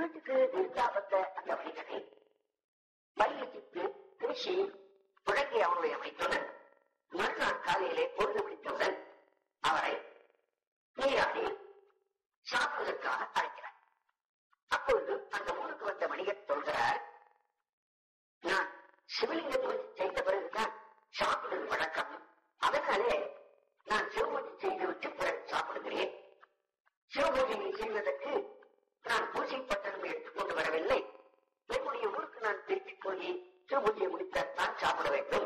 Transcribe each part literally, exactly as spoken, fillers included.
வீட்டுக்கு நிறுத்தாபத்த அந்த மனிதனை பள்ளிக்கு பேசி புழங்கி அவனுடைய மைத்துடன் மறுநாள் காலையிலே பொழுது பிடித்தவுடன் அவரை நீராடி சாப்பிடுவதற்காக அழைக்கிறார். அப்பொழுது அந்த ஊருக்கு வந்த வணிகர் சொல்கிறார், நான் சிவலிங்க பூஜை செய்த பிறகுதான் சாப்பிடுவது வழக்கம், அதனாலே நான் சிவபூஜை செய்து விட்டு பிறகு சாப்பிடுகிறேன். சிவபூஜையை செய்வதற்கு நான் பூஜை பட்டணம் எடுத்துக்கொண்டு வரவில்லை, என்னுடைய ஊருக்கு நான் திருப்பி போய் சிவபூஜையை முடித்தான் சாப்பிட வேண்டும்.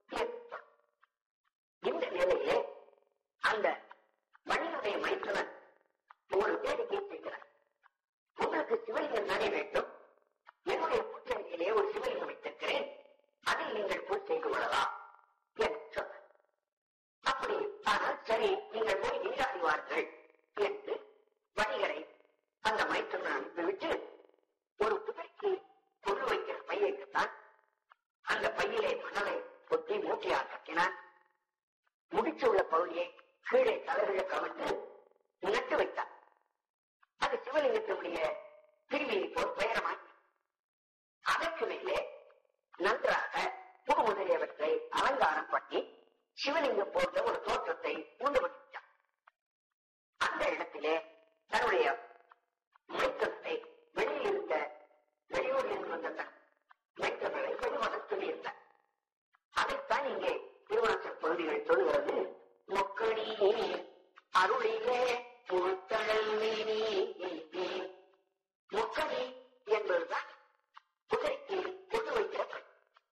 இந்த நிலையிலே அந்த மனிதனுடைய மைத்துனன் ஒரு வேடிக்கை செய்கிறார். உங்களுக்கு சிவலிங்கம் தானே வேண்டும், என்னுடைய பூஜையிலே ஒரு சிவலிங்கம் வைத்திருக்கிறேன், அதில் நீங்கள் பூஜை செய்து கொள்ளலாம் என்று சொன்னார். அப்படி ஆனால் சரி, நீங்கள் போய் நீராடிவார்கள் என்று வணிகரை அந்த மைத்துனன் அனுப்பிவிட்டு ஒரு குதிரைக்கு கொண்டு வைக்கிற பையைத்தான் அந்த பையிலே மணலை கொத்தி மூட்டையால் கட்டினார். முடிச்சுள்ள பகுதியை கீழே தலைகளை கவிழ்த்து நட்டு வைத்தார். அது சிவலிங்கத்தினுடைய பிரிவியை போல் பெயரமாய் அதற்கு மேலே நன்றாக பூ முதலியவற்றை அலங்காரம் பண்ணி சிவலிங்கம் போன்ற ஒரு தோற்றத்தை உண்டு பண்ணிவிட்டார். அந்த இடத்திலே தன்னுடைய மைத்தத்தை வெளியில் இருந்த வெளியூரில் இருந்து வந்த தன் மைத்தங்களை வெளிவர சொல்லியிருந்தார். அதைத்தான் இங்கே திருவாசல் பகுதிகள் சொல்கிறது, மொக்கடி அருளிலே முழுத்தழல் நீ. மொக்கடி என்பதுதான் குதிரைக்கு கொண்டு வைக்கிற பை,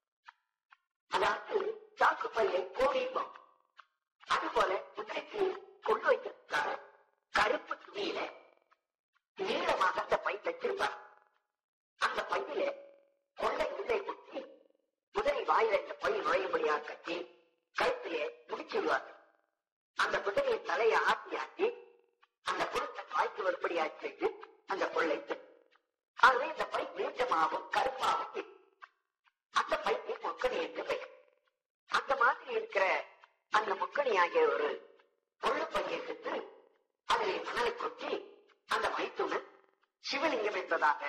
அதாவது சாக்கு பையை கோடிப்போம். அதுபோல குதிரைக்கு கொண்டு வைக்கிறதுக்காக கருப்பு துணியில நீளமாக அந்த பை தைச்சிருப்பார். அந்த பையில கொள்ளை உள்ளே குத்தி குதிரை வாயில இந்த பை நுழையும்படியாக கட்டி கழுத்திலே முடிச்சிடுவார்கள். அந்த குதிரையை தலையை ஆட்டி ஆட்டி அந்த குளத்தை வாய்க்கு வரும்படியாக செய்து அந்த கொள்ளை. ஆகவே இந்த பை நீட்டமாகவும் கருப்பாகவும் அந்த பைக்கு முக்கணி என்று பெயர். அந்த மாதிரி இருக்கிற அந்த முக்கணி ஆகிய ஒரு கொள்ளு பையை எடுத்து அதிலே மணலை கொட்டி அந்த மைத்துனன் சிவலிங்கம் என்பதாக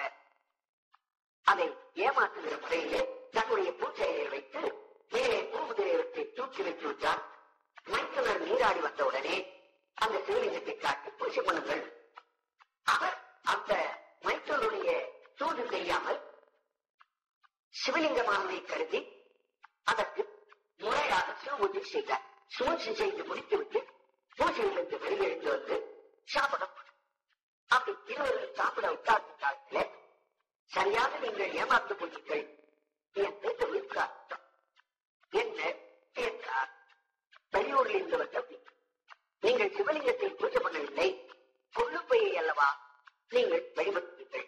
அதை ஏமாற்றுகிற முறையிலே தன்னுடைய பூச்சையை வைத்து மேலே பூமுதிரையவற்றை தூக்கி வைத்து விட்டார். மைத்துனர் நீராடி வந்தவுடனே அந்த சிவலிங்கத்தை காட்டி பூஜை பண்ணுங்கள். அவர் அந்த மைத்துனருடைய சூது செய்யாமல் சிவலிங்கமானதை கருதி அதற்கு முறையாக சிவபூஜை செய்தார். சூழ்ச்சி செய்து முடித்துவிட்டு பூஜையிலிருந்து வெளியெழுந்து வந்து சாப்பிட அப்படி இருவர்கள் சாப்பிட உட்கார்ந்தார்களே, சரியாக நீங்கள் ஏமாற்று பூஜைகள் என்று சொல்லியிருக்கார். என்ன கேட்டார், வெளியூரில் இருந்து வந்த நீங்கள் சிவலிங்கத்தை பூஜை பண்ணவில்லை, கொள்ளுப்பையை அல்லவா நீங்கள் வழிபடுத்தீர்கள்.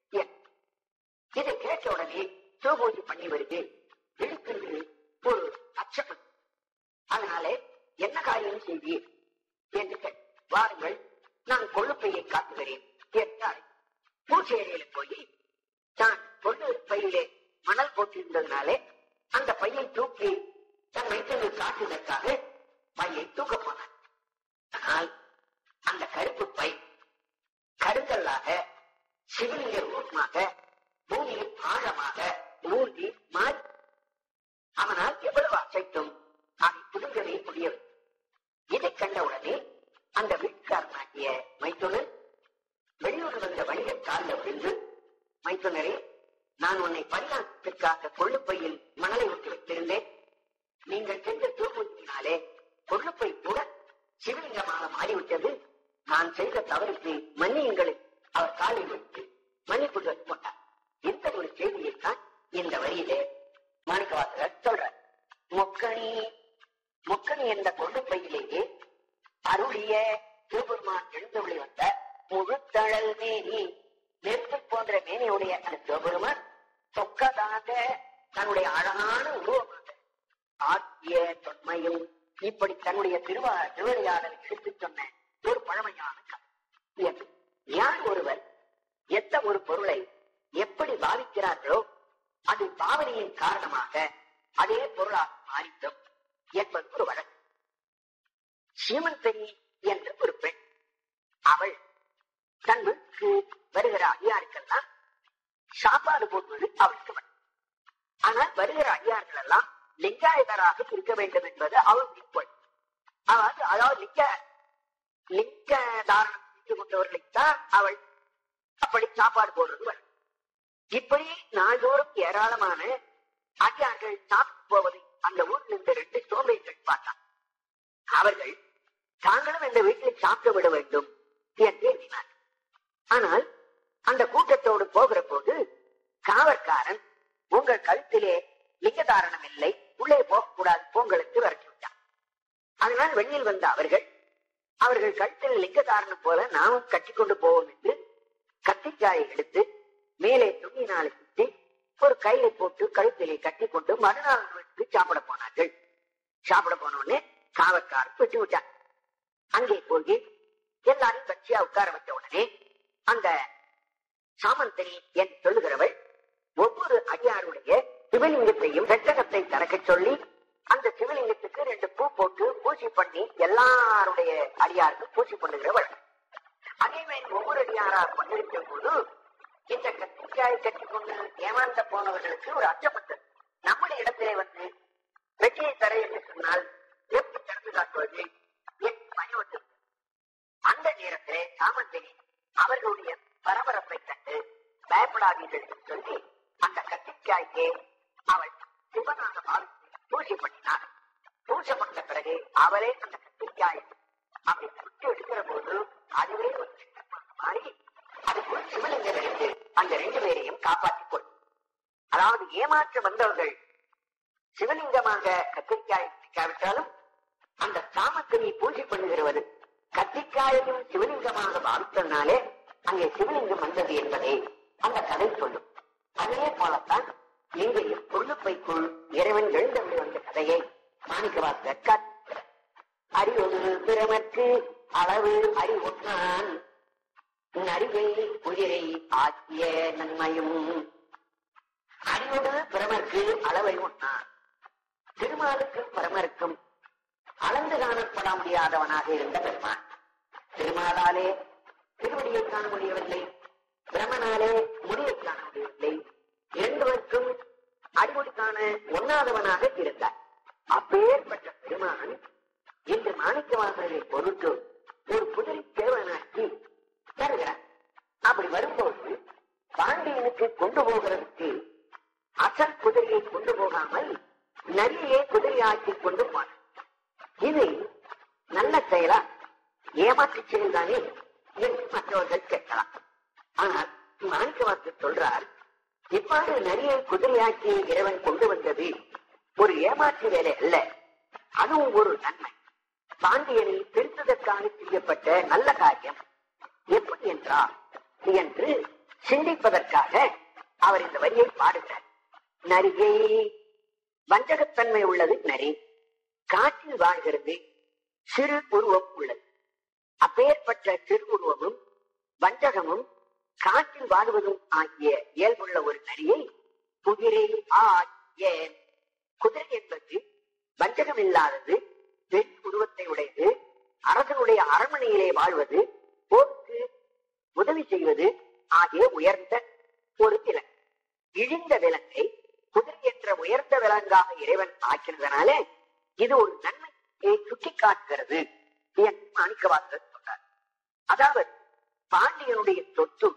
இதை கேட்ட உடனே சிவபூஜை பண்ணி வருது இருக்கிறது ஒரு அச்சம். அதனாலே என்ன காரியம் செய்வீர் என்று கேட்டு, வாருங்கள் நான் கொள்ளுப்பையை காட்டுகிறேன் என்றார். பூச்சேரியில போய் தான் கொள்ளு பையிலே மணல் போட்டிருந்ததுனாலே அந்த பையை தூக்கி தன் மைத்தங்கள் காட்டுவதற்காக பையை தூக்க போனார். ஆனால் அந்த கருப்பு பை கருங்கல்லாக சிவலிங்க ரூபமாக பூமியில் ஆழமாக ஊர்தி மாறி அவனால் எவ்வளவு அசைத்தும் அதை புதுங்கவே முடியவில்லை. இதை கண்டவுடனே அந்த வீட்டுக்காரனாகிய மைத்துனர் வெளியூர் வந்த வணிகர் காலில் விழுந்து, மைத்துனரே, நான் உன்னை பரிகாரத்திற்காக கொள்ளுப்பையில் மணலை விட்டு வைத்திருந்தேன். நீங்கள் சென்ற தூர்மூச்சினாலே கொள்ளுப்பை கூட சிவலிங்கமாக மாறிவிட்டது. நான் செய்த தவறுக்கு மன்னியுங்கள். அவர் காலில் வைத்து மன்னிப்பு போட்டார். இந்த ஒரு செய்தியைத்தான் இந்த வரியிலே மாணிக்கவாசகர் சொல்றார். மொக்கணி மொக்கணி என்ற கொள்ளுப்பையிலேயே அருளிய சிவபெருமான் எழுந்தொழி வந்த முழுத்தழல் மேனி, நெருப்பு போன்ற மேனியுடைய அந்த சிவபெருமான் சொக்கதாக தன்னுடைய அழகான உருவமாக ஆக்கிய தொன்மையும் இப்படி தன்னுடைய திருவா திருவடியாளரை எடுத்து சொன்ன ஒரு பழமையான கதை. யார் ஒருவர் எந்த ஒரு பொருளை எப்படி பாவிக்கிறார்களோ அது பாவனையின் காரணமாக அதே பொருளாக மாறித்தோம் என்பது ஒரு வழக்கு. சீமந்தரி என்ற ஒரு பெண், அவள் தன் வீட்டுக்கு வருகிற அதிகாரிக்கெல்லாம் சாப்பாடு போடுவது அவளுக்கு வழக்கம். ஆனால் வருகிற அடியார்கள் எல்லாம் லிங்காயதராக இருக்க வேண்டும் என்பது அவளுடைய கொள்கை. அதாவது அதாவது லிங்க லிங்க தாரணம் செய்து கொண்டவர்களுக்கு தான் அவள் அப்படி சாப்பாடு போடுறது வரும். இப்படி நாள்தோறும் ஏராளமான அடியார்கள் சாப்பிட்டு போவதை அந்த ஊரில் இருந்த ரெண்டு சோம்பேறிகள் பார்த்தார். அவர்கள் தாங்களும் இந்த வீட்டில் சாப்பிட்டு விட வேண்டும் என்று எண்ணினார். ஆனால் அந்த கூட்டத்தோடு போகிற போது காவற்காரன் உங்கள் கழுத்திலே லிங்கதாரணம் இல்லை, உள்ளே போகக்கூடாது, பொங்கலுக்கு விரட்டி விட்டார். அதனால் வெளியில் வந்த அவர்கள் அவர்கள் கழுத்தில் லிங்கதாரணம் போல நாமும் கட்டிக்கொண்டு போவோம் என்று கத்திக்காயை எடுத்து மேலே துணியினாலே சுற்றி ஒரு கயிறை போட்டு கழுத்திலே கட்டி கொண்டு மறுநாள் வீட்டுக்கு சாப்பிட போனார்கள். சாப்பிட போனோடனே காவற்காரன் விட்டு விட்டார். அங்கே போய் எல்லாரும் கட்சியா உட்கார வச்ச உடனே அந்த சாமந்தனி என்று சொல்லுகிறவள் ஒவ்வொரு அடியாருடைய சிவலிங்கத்தையும் வெட்டகத்தை திறக்க சொல்லி அந்த சிவலிங்கத்துக்கு ரெண்டு பூ போட்டு பூசி பண்ணி எல்லாருடைய அடியாருக்கும் பூசி பண்ணுகிறவள். அதே மாதிரி ஒவ்வொரு அடியாரா பண்ணிருக்கிற போது இந்த கத்திக்காயை கட்டிக்கொண்டு ஏமாந்த போனவர்களுக்கு ஒரு அச்சப்பட்டது. நம்முடைய இடத்திலே வந்து வெற்றியை தர என்று சொன்னால் எப்படி திறந்து காட்டுவது என்று பயன்பட்டு அந்த நேரத்திலே சாமந்தினி அவர்களுடைய பரபரப்பை கண்டு பயப்படாதீர்கள் என்று சொல்லி அந்த கத்திக்காய்க்கே அவள் சிவனாக பாவித்து பூஜை பண்ணினார். பூஜை பண்ண பிறகு அவளே அந்த கத்திக்காயை அப்படி சுற்றி எடுக்கிற போது அதுவே ஒரு மாறி அதுக்குள் சிவலிங்கம் இருந்து அந்த ரெண்டு பேரையும் காப்பாற்றிக் கொள்ளும். அதாவது ஏமாற்ற வந்தவர்கள் சிவலிங்கமாக கத்திரிக்காயை பிடிக்காவிட்டாலும் அந்த சாமத்தினை பூஜை பண்ணுகிறவர் கத்திரிக்காயையும் சிவலிங்கமாக பாவித்தனாலே அங்கே சிவலிங்கம் வந்தது என்பதை அந்த கதை சொல்லும். அதே போலத்தான் லிங்கையும் பொருளுப்பைக்குள் இறைவன் எழுந்தபடி வந்த கதையை மாணிக்கவாசகர் காட்டுகிறார். அறிவொரு பிறமற்கு அளவு அறிவொன்றான் அறிவை உயிரை ஆக்கிய நன்மையும். அறிவோடு பிரமருக்கு அளவை ஒன்றான். திருமாலுக்கும் பிரமருக்கும் அளந்து காணப்பட முடியாதவனாக இருந்த பெருமான் திருமாலாலே திருவடியை காண முடியவில்லை, பிரமனாலே முடியை காண முடியவில்லை. இரண்டுவருக்கும் அடிமுடி காண ஒண்ணாதவனாக இருந்தார். அப்பேற்பட்ட பெருமான் இன்று மாணிக்கவாசகரை பொருட்டு ஒரு குதிரை தேவனாக்கி தருகிறார். அப்படி வரும்போது பாண்டியனுக்கு கொண்டு போகிறதுக்கு அசல் குதிரையை கொண்டு போகாமல் நரியை குதிரையாக்கி கொண்டு போனார். இது நல்ல செயலா, ஏமாற்று செயல்தானே என்று மற்றவர்கள் கேட்கலாம். ஆனால் மாணிக்கவாசகர் சொல்றார், இவ்வாறு நரியை குதிரையாக்கி இறைவன் கொண்டு வந்தது ஒரு ஏமாற்று வேலை அல்ல, அதுவும் ஒரு நன்மை. பாண்டியனை திருத்ததற்காக செய்யப்பட்ட நல்ல காரியம். எப்படி என்றார் என்று சிந்திப்பதற்காக அவர் இந்த வரியை பாடுகிறார். நரியை வஞ்சகத்தன்மை உள்ளது நரி, காற்றில் வாழ்கிறது, சிறு உருவம் உள்ளது. அப்பேற்பட்ட சிறு உருவமும் வஞ்சகமும் காற்றில் வாழ்வதும் ஆகிய இயல்புள்ள ஒரு நரியை குதிரை ஆகிய குதிரை என்பது வஞ்சகம் இல்லாதது, பெண் உருவத்தை உடையது, அரசனுடைய அரண்மனையிலே வாழ்வது, போருக்கு உதவி செய்வது ஆகிய உயர்ந்த ஒரு விலங்கு. இழிந்த விலங்கை குதிரை என்ற உயர்ந்த விலங்காக இறைவன் ஆக்கினதனாலே இது ஒரு நன்மையை சுட்டி காட்டுகிறது என்று மாணிக்கவாசகர் சொல்றார். அதாவது பாண்டியனுடைய சொத்து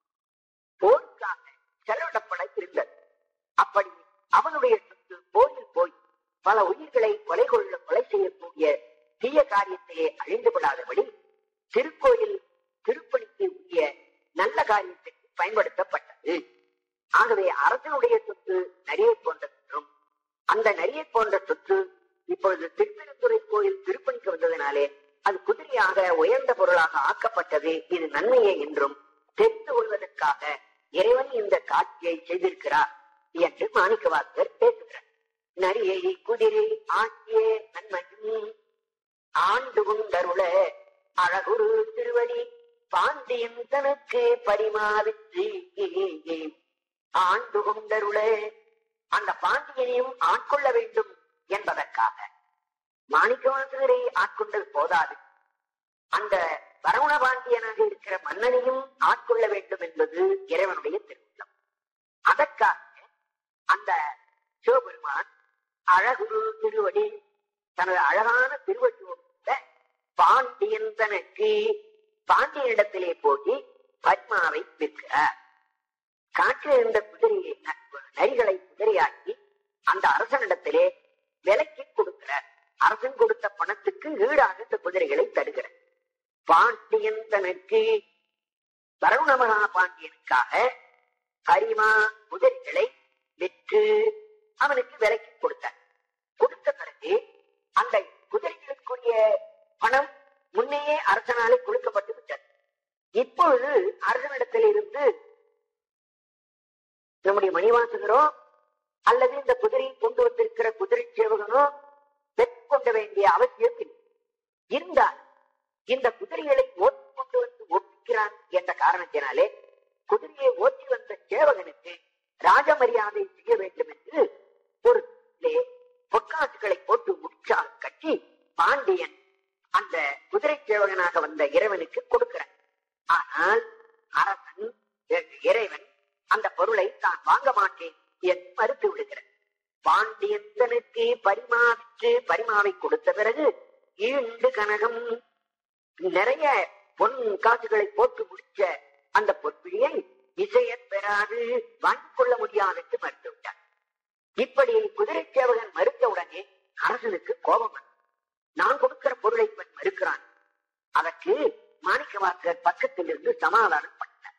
போருக்காக செலவிடப்பட இருந்தது. அப்படி அவனுடைய சொத்து போரில் போய் பல உயிர்களை கொலை கொள்ள கொலை செய்யக்கூடிய தீய காரியத்திலே அழிந்து விடாதபடி திருக்கோயில் திருப்பணிக்கு உரிய நல்ல காரியத்திற்கு பயன்படுத்தப்பட்டது. ஆகவே அரசனுடைய சொத்து நரியை போன்றதும் அந்த நரியை போன்ற சொத்து இப்பொழுது திருப்பெருந்துறை கோயில் திருப்பணிக்கு வந்ததினாலே அது குதிரையாக உயர்ந்த பொருளாக ஆக்கப்பட்டது. இது நன்மையே என்றும் தெரிந்து கொள்வதற்காக இறைவன் இந்த காட்சியை செய்திருக்கிறார் என்று மாணிக்கவாசகர் பேசுகிறார். நரியை குதிரை ஆக்கிய நன்மையும் ஆண்டு கொண்டருள அழகுரு திருவடி பாண்டியன் தனக்கு பரிமாவித்து ஆண்டு கொண்டருள அந்த பாண்டியனையும் ஆட்கொள்ள வேண்டும் என்பதற்காக மாணிக்கவாசகரை ஆட்கொண்டது போதாது, அந்த வரகுண பாண்டியனாக இருக்கிற மன்னனையும் ஆட்கொள்ள வேண்டும் என்பது இறைவனுடைய திருவுள்ளம். அதற்காக அந்த சிவபெருமான் அழகுரு திருவடி தனது அழகான திருவடியோட பாண்டியன் தனக்கு பாண்டியனிடத்திலே போய் பத்மாவை விற்கிறார். காற்றில் இருந்த குதிரையை நரிகளை குதிரையாக்கி அந்த அரசனிடத்திலே விலைக்கு கொடுக்கிறார். அரசன் கொடுத்த பணத்துக்கு ஈடாக இந்த குதிரைகளை தருகிறார். பாண்டியன் தனக்கு வருணமகா பாண்டியனுக்காக ஹரிமா குதிரைகளை விற்று அவனுக்கு விலைக்கு கொடுத்தார். கொடுத்த பிறகு அந்த குதிரைகளுக்குரிய பணம் முன்னையே அரசனாலே கொடுக்கப்பட்டு விட்டது. இப்பொழுது அரசனிடத்தில் இருந்து நம்முடைய மணிவாசகரோ அல்லது இந்த குதிரையை கொண்டு வந்திருக்கிற குதிரை சேவகனோ பெற்றுக்கொள்ள வேண்டிய அவசியம் இல்லை. இருந்தால் இந்த குதிரைகளை ஓட்டி கொண்டு வந்து ஒப்பிக்கிறான் என்ற காரணத்தினாலே குதிரையை ஓட்டி வந்த சேவகனுக்கு ராஜ மரியாதை செய்ய வேண்டும் என்று ஒரு பொற்காசுகளை போட்டு உற்சாக கட்டி பாண்டியன் அந்த குதிரை சேவகனாக வந்த இறைவனுக்கு கொடுக்கிறான். ஆனால் அரசன் இறைவன் அந்த பொருளை தான் வாங்க மாட்டேன் என்று மறுத்து விடுகிறார். பாண்டியத்தனுக்கு பரிமாவிற்று பரிமாவை கொடுத்த பிறகு ஈண்டு கனகம் நிறைய பொன் காசுகளை போட்டு முடிச்ச அந்த பொற்பிழியை இசைய பெறாது வாங்கிக் கொள்ள முடியாது என்று மறுத்து விட்டார். இப்படி குதிரை சேவகன் மறுத்தவுடனே அரசனுக்கு கோபம் வந்தது. நான் கொடுக்கிற பொருளை இவன் மறுக்கிறான். அதற்கு மாணிக்கவாசகர் பக்கத்தில் இருந்து சமாதானம் பண்ணார்.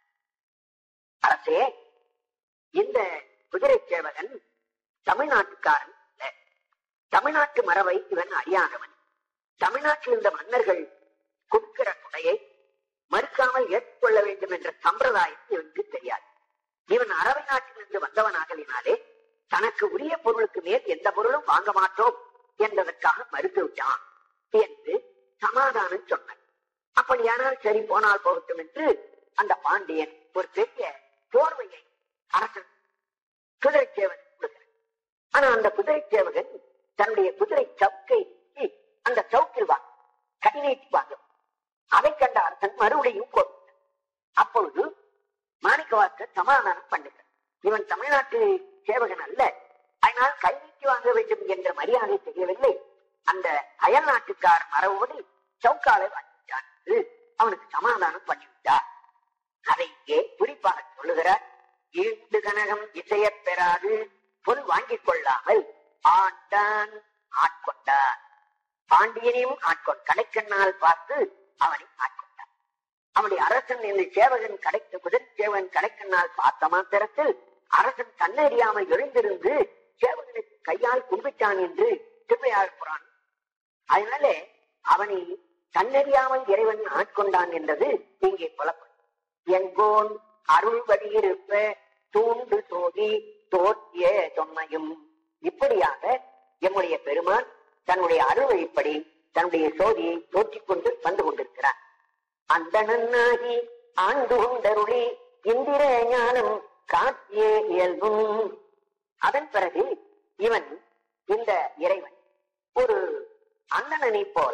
அரசே, இந்த குதிரை சேவகன் தமிழ்நாட்டுக்காரன் இல்ல. தமிழ்நாட்டு மரபை இவன் அறியாதவன். தமிழ்நாட்டில் இருந்த மன்னர்கள் கொடுக்கிற கொடையை மறுக்காமல் ஏற்றுக்கொள்ள வேண்டும் என்ற சம்பிரதாயத்தை இவனுக்கு தெரியாது. இவன் அரபை நாட்டிலிருந்து வந்தவனாகலினாலே தனக்கு உரிய பொருளுக்கு மேல் எந்த பொருளும் வாங்க மாட்டோம் என்பதற்காக மறுத்து விட்டான் என்று சமாதானம் சொன்னார். அப்படியானால் சரி, போனால் போகட்டும் என்று அந்த பாண்டியன் ஒரு பெரிய போர்வையை அரசன் குதிரை சேவகன் கொடுக்கிறார். ஆனா அந்த குதிரை சேவகன் தன்னுடைய குதிரை சவுக்கை அந்த சவுக்கில் வாங்க கை நீட்டி வாங்கும். அதை கண்ட அரசன் மறுபடியும் கொடுத்தார். அப்பொழுது மாணிக்கவாசகர் சமாதானம் பண்ணுகிறார். இவன் தமிழ்நாட்டு சேவகன் அல்ல, அதனால் கை நீட்டி வாங்க வேண்டும் என்ற மரியாதை தெரியவில்லை. அந்த அயல் நாட்டுக்கார் மரபோடு சவுக்காலை வாங்கிவிட்டார் என்று அவனுக்கு சமாதானம் பண்ணிவிட்டார். அதை இங்கே குறிப்பாக சொல்லுகிறார். ஈண்டு கனகம் இசைய பெறாது பொன் வாங்கிக் கொள்ளாமல் ஆண்டான் ஆட்கொண்டார். பாண்டியனையும் ஆட்கொண்ட கடைக்கண்ணால் பார்த்து அவனை ஆட்கொண்டார். அவனுடைய அரசன் இந்த சேவகன் கிடைத்த குதிரை சேவகன் கடைக்கண்ணால் பார்த்த மாத்திரத்தில் அரசன் கண்ணறியாமல் எழுந்திருந்து சேவகனுக்கு கையால் கும்பிட்டான் என்று திருவையாழ் புராணம். அதனால அவனை கண்ணறியாமல் இறைவன் ஆட்கொண்டான் என்றது இங்கே புலப்படும். எங்கோன் அருள் வழியிருப்ப தூண்டு சோதி தோற்றிய தொன்மையும். இப்படியாக எம்முடைய பெருமான் தன்னுடைய அருள்வழிப்படி தன்னுடைய சோதியை தோற்றிக் கொண்டு வந்து கொண்டிருக்கிறார். அந்த நன்னாகி ஆண்டு கொண்டருளி இந்திர ஞானம் காட்டிய இயல்பும். அதன் பிறகு இவன் இந்த இறைவன் ஒரு அண்ணனை போல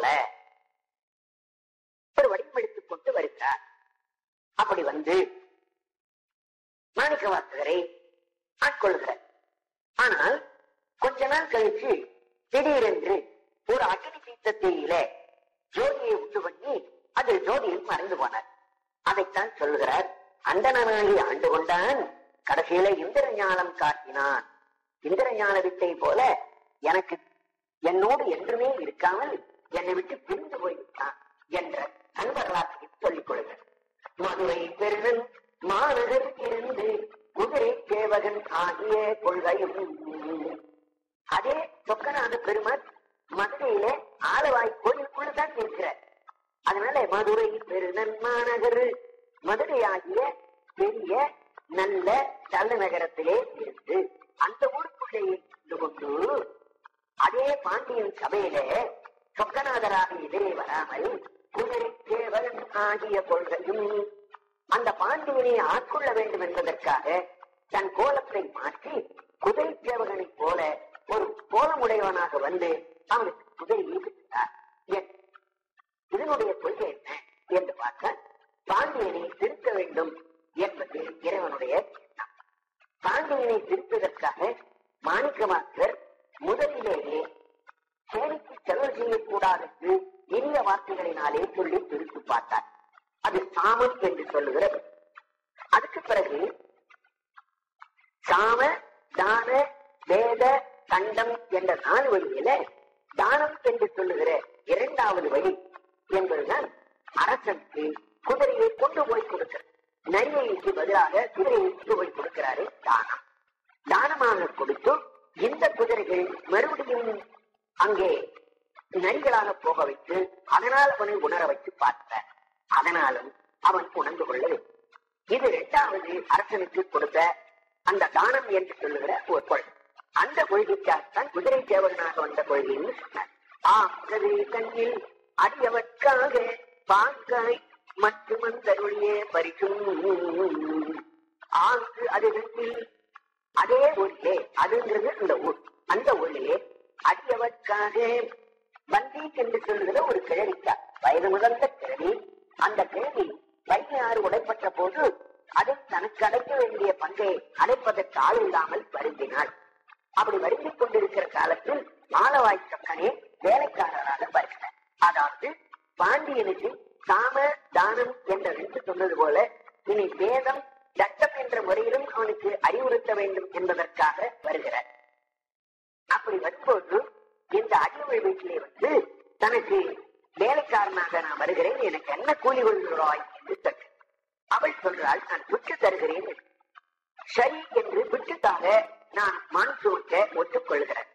ஒரு வடிவெடுத்துக் கொண்டு வருகிறார். அப்படி வந்து மாணிக்கவாசகரை ஆட்கொள்கிறார். ஆனால் கொஞ்ச நாள் கழிச்சு திடீரென்று ஒரு அக்னி தீர்த்தத்தில ஜோதியை உண்டு பண்ணி அது ஜோதியில் மறைந்து போனார். அதைத்தான் சொல்லுகிறார். அந்தனாகி ஆண்டு கொண்டான், கடைசியில இந்திர ஞானம் காட்டினான். இந்திர ஞான வித்தை போல எனக்கு என்னோடு என்றுமே இருக்காமல் என்னை விட்டு பிரிந்து போய்விட்டான் என்ற அன்பர்களாட்சியை சொல்லிக் கொள்கிறார். மதுரை பெருவன் மாநகர் இருந்து குதிரை சேவகன் ஆகிய கொள்கையும். அதே சொக்கநாத பெருமான் மதுரையில ஆலவாய் கோயிலுக்குள்ளதான் இருக்கிறார். அதனால மதுரை பெருநன் மாநகர் மதுரை ஆகிய பெரிய நல்ல தலைநகரத்திலே இருந்து அந்த ஊருக்குள்ளே இருந்து கொண்டு அதே பாண்டியன் சபையில சொக்கநாதராக எதிரே வராமல் குதிரை சேவகன் ஆகிய கொள்கையும் அந்த பாண்டியனை ஆட்கொள்ள வேண்டும் என்பதற்காக தன் கோலத்தை மாற்றி குதிரை சேவகனை போல ஒரு கோலமுடையவனாக வந்து அவனுக்கு குதிரையை விட்டார். இதனுடைய கொள்கை என்ன என்று பார்க்க பாண்டியனை திருத்த வேண்டும் என்பது இறைவனுடைய எண்ணம். பாண்டியனை திருப்பதற்காக மாணிக்கவாசகர் முதலிலேயே சேனைக்கு செலவு செய்யக்கூடாது இனிய வார்த்தைகளினாலே சொல்லி பிரித்து பார்த்தார். அது சாமம் என்று சொல்லுகிறது. அதுக்கு பிறகு சாம தான வேத கண்டம் என்ற நாலு வழியில தானம் என்று சொல்லுகிற இரண்டாவது வழி என்பதுதான் அரசனுக்கு குதிரையை கொண்டு போய் கொடுக்கிறார். நரிமைக்கு பதிலாக குதிரையை கொண்டு போய் கொடுக்கிறாரு தானம். தானமாக கொடுத்து இந்த குதிரைகள் மறுபடியும் அங்கே நரிகளாக போக வைத்து அதனால் அவனை உணர வைத்து பார்த்தார். அதனாலும் அவன் உணர்ந்து கொள்ளவில்லை. இது இரண்டாவது அரசனுக்கு கொடுத்த அந்த தானம் என்று சொல்லுகிற ஒரு கொள்கை. அந்த கொள்கைக்காகத்தான் குதிரை சேவகனாக வந்த கொள்கைன்னு சொன்னார். ஆகவே கண்ணில் அடியவற்காக பாங்காய் மற்றும் அந்தருளியே பறிக்கும் ஆங்கு அது கண்ணில் அதே ஊரிலே அதுங்கிறது அந்த ஊர். அந்த ஊரிலே அடியவற்காக வந்தி என்று சொல்லுகிற ஒரு கிழவிக்கா வயது முதல்ல கிழவி. அந்த கிழவி வைகையாறு உடைப்பட்ட போது அதை தனக்கு அடைக்க வேண்டிய பங்கை அடைப்பதற்கு ஆள் இல்லாமல் வருந்தினாள். அப்படி வருந்திக் கொண்டிருக்கிற காலத்தில் மாலவாய் சக்கனே வேலைக்காரராக வருகிறார். அதாவது பாண்டியனுக்கு சாம தானம் என்ற ரெண்டு சொன்னது போல இனி வேதம் சட்டம் என்ற முறையிலும் அவனுக்கு அறிவுறுத்த வேண்டும் என்பதற்காக வருகிறார். அப்படி வரும்போது இந்த அடிமை வீட்டிலே வந்து தனக்கு வேலைக்காரனாக நான் வருகிறேன், எனக்கு என்ன கூலி கொள்கிறாய் என்று சொன்ன. அவள் சொல்றாள், நான் விட்டு தருகிறேன். சரி என்று விட்டுத்தாக நான் மான்சூர்க்க ஒத்துக்கொள்கிறேன்.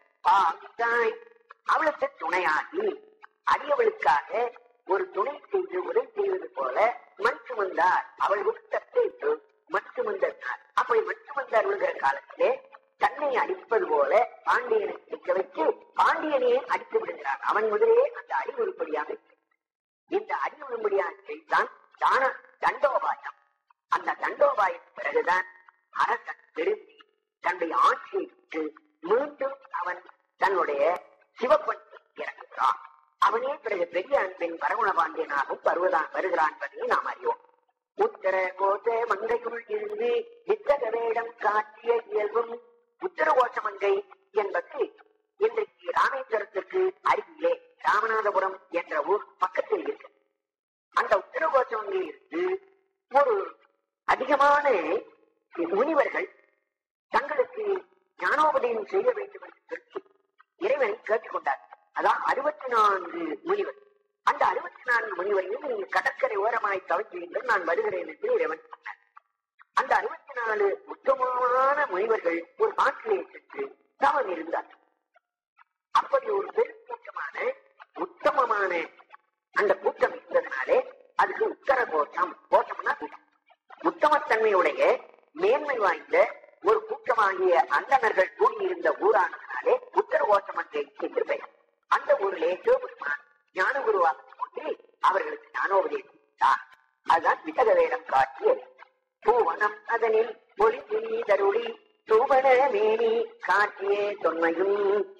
அவளுக்கு துணையாகி அடியவளுக்காக ஒரு துணை செய்து உதவி செய்வது போல மண் சுமந்தார். அவள் விட்டத்தை மண் சுமந்தார். அப்படி மண் சுமந்தார் விழுகிற காலத்திலே தன்னை அடிப்பது போல பாண்டியனை நிற்க வைத்து பாண்டியனையே அடித்து விடுகிறான். அவன் முதலே அந்த அடி உருப்படியாக இந்த அடி உருப்படியாக செய்தான் தான தண்டோபாயம். அந்த தண்டோபாயம் பிறகுதான் அரசன் திரும்பி தன்னுடைய ஆட்சியை விட்டு மீண்டும் அவன் தன்னுடைய சிவப்பண்பை இறங்குகிறான். அவனே பிறகு பெரிய அன்பின் பரகுண பாண்டியனாகவும் வருவதான் வருகிறான் என்பதை நாம் அறிவோம். உத்தர கோச மங்கைக்குள் இருந்து வித்தக வேடம் காட்டிய இயல்பும் உத்தரகோச மங்கை என்பது இன்றைக்கு ராமேஸ்வரத்திற்கு அருகிலே ராமநாதபுரம் என்ற ஊர் பக்கத்தில் இருக்கு. அந்த உத்தரகோச மங்கையிலிருந்து ஒரு அதிகமான முனிவர்கள் தங்களுக்கு ஞானோபதேயம் செய்ய வேண்டும் என்று சொல்லி இறைவனை கேட்டுக்கொண்டார்கள். அதான் அறுபத்தி நான்கு முனிவர். அந்த அறுபத்தி நான்கு முனிவரையும் நீங்க கடற்கரை ஓரமாய் தவிர்க்கிறீர்கள், நான் வருகிறேன் என்று இறைவன் சொன்னார். அந்த அறுபத்தி நாலு உத்தமமான முனிவர்கள் ஒரு நாட்டிலே சென்று தவம் இருந்தார்கள். அப்படி ஒரு பெரும் கூட்டமான உத்தமமான அந்த கூட்டம் இருந்ததுனாலே அதுக்கு உத்தர கோஷம். கோஷம்னா உத்தமத்தன்மையுடைய மேன்மை வாய்ந்த ஒரு கூட்டமாகிய அந்தணர்கள் கூடியிருந்த ஊரானதுனாலே உத்தர கோஷம் என்று பெயர். அந்த ஊரிலே சிவபெருமான் ஞான குருவாக கொண்டு அவர்களுக்கு ஞானோபதேசித்தார். அதுதான் வித்தக வேடம் காட்டிய பூவனம் அதனில் ஒளி தருளி தூவன மேனி காட்டிய தொன்மையும்.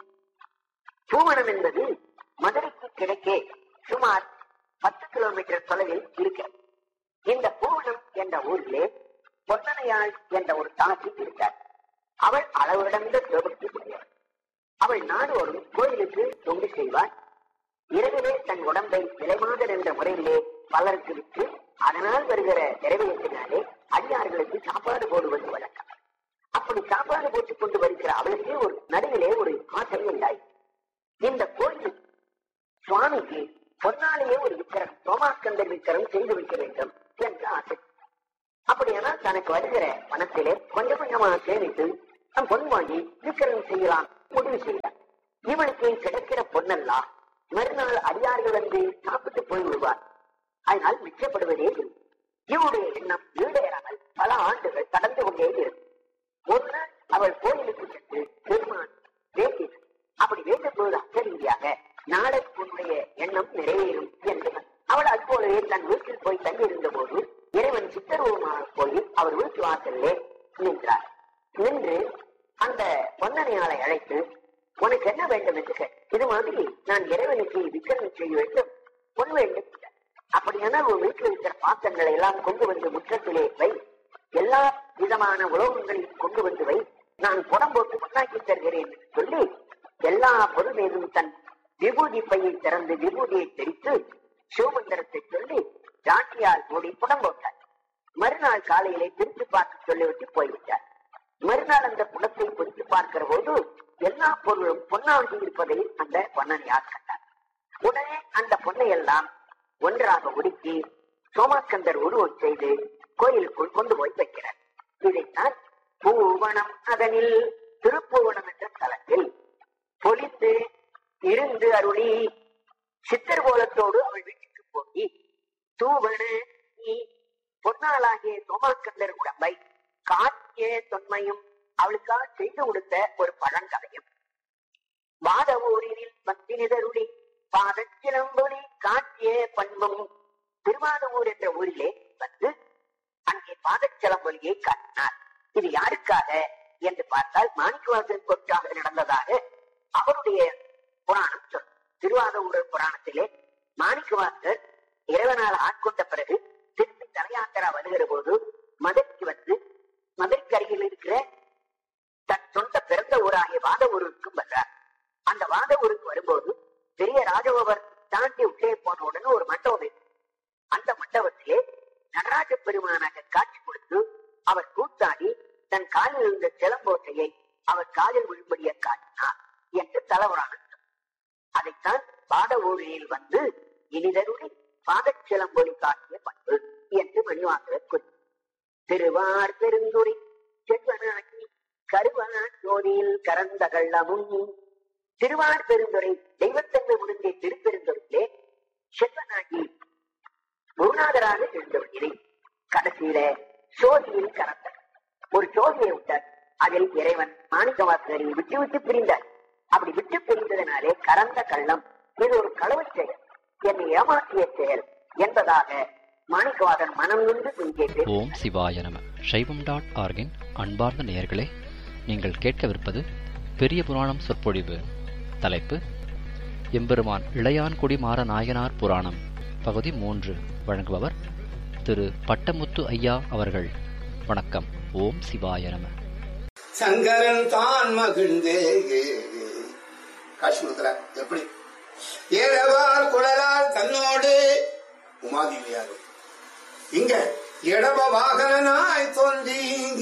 பூவனம் என்பது மதுரைக்கு கிழக்கே சுமார் பத்து கிலோமீட்டர் தொலைவில் இருக்கிறது. இந்த பூவனம் என்ற ஊரிலே பொன்னனையாள் என்ற ஒரு தாசி இருக்கார். அவள் அளவிடந்த சிவபக்தி புரியவர். அவள் நாடோறும் கோயிலுக்கு தொண்டு செய்வார். இரவிலே தன் உடம்பை விலைமாதர் என்ற முறையிலே பலருக்கு விட்டு அதனால் வருகிற நிறைவேற்றினாலே அடியார்களுக்கு சாப்பாடு போடுவது வழக்கம். அப்படி சாப்பாடு போட்டுக் கொண்டு வருகிற அவளுக்கு ஒரு நடுவிலே ஒரு ஆசை உண்டாய். இந்த கோயில் சுவாமிக்கு பொன்னாலேயே ஒரு விக்கிரம் சோமாஸ்கந்தர் விக்கிரம் செய்து வைக்க வேண்டும் என்ற ஆசை. அப்படியானால் தனக்கு வருகிற பணத்திலே கொஞ்சம் கொஞ்சமாக சேமித்து நம் பொன் வாங்கி விக்கிரம் செய்யலாம் முடிவு செய்தார். இவளுக்கு கிடைக்கிற பொன்னெல்லாம் மறுநாள் அடியார்கள் வந்து சாப்பிட்டு போய் விடுவார். அதனால் மிச்சப்படுவதே இல்லை. இவருடைய எண்ணம் ஈடேறாமல் பல ஆண்டுகள் கடந்து கொண்டே இருக்கும். ஒரு நாள் அவள் கோயிலுக்கு சென்று பெருமான் வேண்டினார். அப்படி வேண்டும் போது அச்சரீதியாக நாளைக்கு உன்னுடைய எண்ணம் நிறைவேறும் என்று அவள் அதுபோலவே தன் வீட்டில் போய் தங்கியிருந்த போது இறைவன் சித்தரூபமாக போய் அவர் வீட்டு வாசலிலே நின்றார். நின்று அந்த பொன்னனையாளை அழைத்து உனக்கு என்ன வேண்டும் என்று கேட்டார். இது மாதிரி நான் இறைவனுக்கு விக்கிரம் செய்ய வேண்டும், பொன் வேண்டும். அப்படியானால் உன் வீட்டில் இருக்கிற பாத்திரங்களை எல்லாம் கொண்டு வந்து முற்றத்திலே வை, எல்லா விதமான உலோகங்களையும் கொண்டு வந்து வை, நான் புடம் போட்டு பொன்னாக்கி தருகிறேன் என்று சொல்லி எல்லா பொருள் மீதும் தன் விபூதி பையை திறந்து விபூதியை தெரித்து சிவமந்திரத்தை சொல்லி ராட்டியால் மூடி புடம் போட்டார். மறுநாள் காலையிலே பிரித்து பார்த்து சொல்லிவிட்டு போய்விட்டார். மறுநாள் அந்த புடத்தை பிரித்து பார்க்கிற போது எல்லா பொருளும் பொன்னாகி இருப்பதை அந்த பொன்னனையார் கண்டார். உடனே அந்த பொன்னை எல்லாம் ஒன்றாக உடுக்கி சோமாஸ்கந்தர் உருவம் செய்து கோயிலுக்குள் கொண்டு போய் வைக்கிறார். இதைத்தான் பூவனம் அதனில் திருப்பூவனம் என்ற தலத்தில் பொலித்து இருந்து அருளி சித்தர் கோலத்தோடு அவள் வீட்டுக்கு போய் தூவன பொன்னாளாகிய சோமாஸ்கந்தர் உடம்பை காட்டிய தொன்மையும் அவளுக்காக செய்து கொடுத்த ஒரு பழங்கதையும் வாத ஊரில் பத்தினிதருளி பாதச்சிலம்பொலி காட்டிய பண்பும் திருவாதூர் என்ற ஊரிலே வந்து அங்கே பாதச்சிலம்பொலியை காட்டினார். இது யாருக்காக என்று பார்த்தால் மாணிக்கவாசன் கொற்றாக நடந்ததாக அவருடைய புராணம் சொல். திருவாதூர் புராணத்திலே மாணிக்கவாசர் இறைவனால் ஆட்கொண்ட பிறகு திருப்பி தலையாத்திரா வருகிற போது மதுரைக்கு வந்து மதுரைக்கு அருகில் இருக்கிற தன் சொந்த பிறந்த ஊராகிய வாத ஊருக்கும் வர்றார். அந்த வாத ஊருக்கு வரும்போது பெரிய ராஜகோபர் தாண்டி உள்ளே போன உடனே ஒரு மண்டபம் இருக்கு. அந்த மண்டபத்திலே நடராஜ பெருமானாக காட்சி கொடுத்து அவர் கூத்தாடி தன் காலில் இருந்த சிலம்போட்டையை அவர் காலில் விழும்படிய காட்டினார் என்று தலவரான அதைத்தான் பாத ஊரில் வந்து இனிதருளி பாதச்சிலம்பொலி காட்டிய பண்பு என்று மணிவாசகர் குறி. திருவார் பெருந்துரை செல்வனாக்கி கருவான் ஜோதியில் கரந்த கள்ளமும். திருவார் பெருந்துரை தெய்வத்தன்மை முடிந்த திருப்பெருந்துறையிலே செல்வனாகி குருநாதராக இருந்தவர்களை கடைசியில சோதியில் கரந்த ஒரு சோதியை விட்டார். அதில் இறைவன் மாணிக்கவாசகரை விட்டு விட்டு பிரிந்தார். அப்படி விட்டு பிரிந்ததனாலே கரந்த கள்ளம், இது ஒரு களவு செயல், என்னை ஏமாற்றிய செயல் என்பதாக மாணிக்கவாசகன் மனம் நின்று கேட்டு. ஓம் சிவாய நம. சைவம் டாட் ஆர்கின் அன்பார்ந்த நேயர்களே, நீங்கள் கேட்கவிருப்பது பெரிய புராணம் சொற்பொழிவு. தலைப்பு எம்பெருமான் இளையான்குடி மாற நாயனார் புராணம், பகுதி மூன்று. வழங்குபவர் திரு பட்டமுத்து ஐயா அவர்கள். வணக்கம். ஓம் சிவாய நம. சங்கரன் தான் மகிழ்ந்தே காட்சி கொடுக்கிறார். எப்படி ஏழவார் குழலார் தன்னோடு உமாதேவியாரும் இங்க இடப வாகனாய் தோன்றி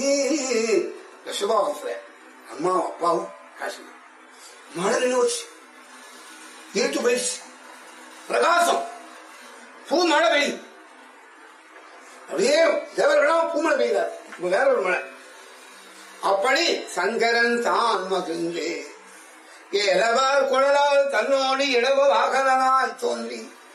சுபாவத்துல அம்மாவும் அப்பாவும் காட்சி மழை நோச்சு இருட்டு போயிடுச்சு, பிரகாசம், பூ மழை பெய்யுது. அப்படியே தேவர்களாம் பூமழை பெய்தார். வேற ஒரு மழை. அப்படி சங்கரன் தான் மகிழ்ந்தே ஏலவார் குழலால் தன்னோடு இடவ வாகனாய் தோன்றி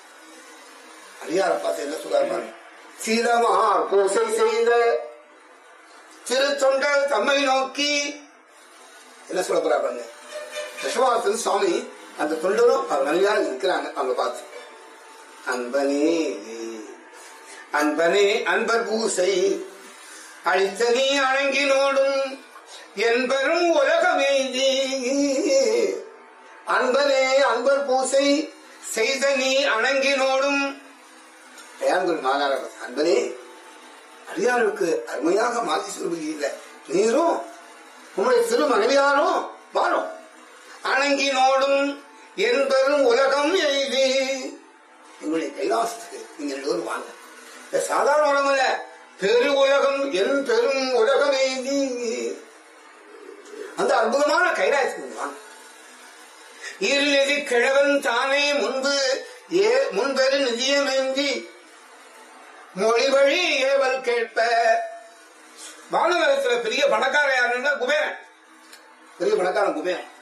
அடியார பார்த்து என்ன சொல்றாரு? சீதமார் பூசை செய்த திருத்தொண்டர் தம்மை நோக்கி என்ன சொல்ல போறாங்க? தசவாசன் சுவாமி அந்த தொண்டரும் அவர் மனைவியாக இருக்கிறாங்க. அவங்க பார்த்து அன்பனே அன்பனே அன்பர் பூசை அழித்த நீ அணங்கினோடும் என்பரும் உலகமே. அன்பனே அன்பர் பூசை செய்த நீ அணங்கினோடும் அன்பனே அடியாருக்கு அருமையாக மாற்றி சொல்லுவீங்க. நீரும் உங்களுடைய சிறு மனைவியாரும் வாரும் அணங்கினோடும் என்பரும் உலகம் எய்தி. எங்களுடைய கைலாசத்துக்கு நீங்க ரெண்டு பேரும் வாங்க. சாதாரண உலகம் அல்ல, பெரு உலகம், என் பெரும் உலகமே. அந்த அற்புதமான கைலாயத்துக்கு வாங்க. இருநிதி கிழவன் தானே முன்பு முன்பெரு நிதியமேந்தி மொழி வழி ஏவல் கேட்ப. பானவரத்துல பெரிய பணக்கார யாருன்னா குபேரன், பெரிய பணக்காரன் குபேரன்.